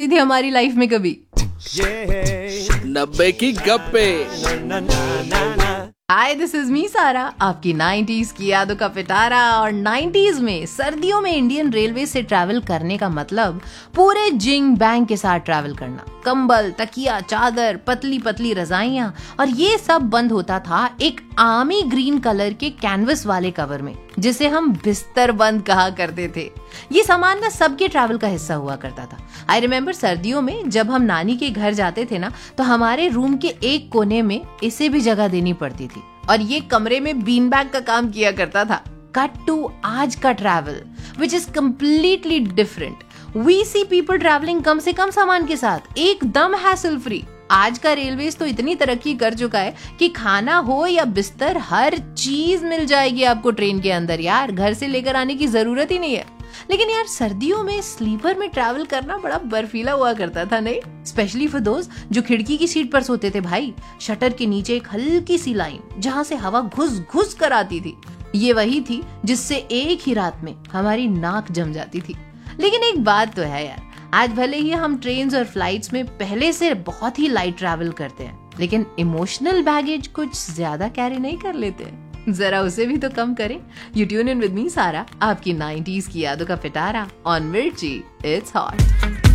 थे हमारी लाइफ में कभी? 90 की गप्पे। हाय, दिस इज मी सारा, आपकी 90s की यादों का पिटारा। और 90s में सर्दियों में इंडियन रेलवे से ट्रैवल करने का मतलब पूरे जिंग बैंग के साथ ट्रैवल करना। कंबल, तकिया, चादर, पतली पतली रजाइयां, और ये सब बंद होता था एक आर्मी ग्रीन कलर के कैनवस वाले कवर में, जिसे हम बिस्तर बंद कहा करते थे। ये सामान ना सबके ट्रैवल का हिस्सा हुआ करता था। आई रिमेम्बर सर्दियों में जब हम नानी के घर जाते थे ना, तो हमारे रूम के एक कोने में इसे भी जगह देनी पड़ती थी, और ये कमरे में बीन बैग का काम किया करता था। कट टू आज का travel, which is completely different. We see people travelling कम से कम सामान के साथ, एकदम हैसल फ्री। आज का रेलवेज तो इतनी तरक्की कर चुका है कि खाना हो या बिस्तर, हर चीज मिल जाएगी आपको ट्रेन के अंदर। यार, घर से लेकर आने की जरूरत ही नहीं है। लेकिन यार, सर्दियों में स्लीपर में ट्रैवल करना बड़ा बर्फीला हुआ करता था, नहीं? स्पेशली फॉर दोस्त जो खिड़की की सीट पर सोते थे भाई। शटर के नीचे एक हल्की सी लाइन जहां से हवा घुस घुस कर आती थी। ये वही थी जिससे एक ही रात में हमारी नाक जम जाती थी। लेकिन एक बात तो है यार, आज भले ही हम ट्रेन्स और फ्लाइट्स में पहले से बहुत ही लाइट ट्रैवल करते हैं, लेकिन इमोशनल बैगेज कुछ ज्यादा कैरी नहीं कर लेते। जरा उसे भी तो कम करें। You tune in with me सारा, आपकी 90s की यादों का पिटारा ऑन मिर्ची। It's hot.